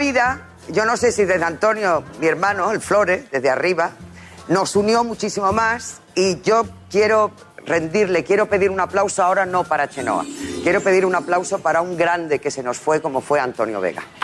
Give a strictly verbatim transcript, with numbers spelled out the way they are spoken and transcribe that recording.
vida, yo no sé si desde Antonio, mi hermano, el Flores, desde arriba, nos unió muchísimo más y yo quiero rendirle, quiero pedir un aplauso ahora no para Chenoa, quiero pedir un aplauso para un grande que se nos fue como fue Antonio Vega.